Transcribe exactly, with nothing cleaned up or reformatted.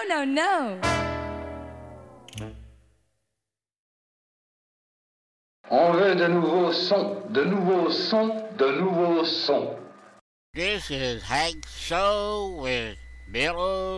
no, no. On veut de nouveaux sons, de nouveaux sons, de nouveaux sons. This is Hank Show with Bill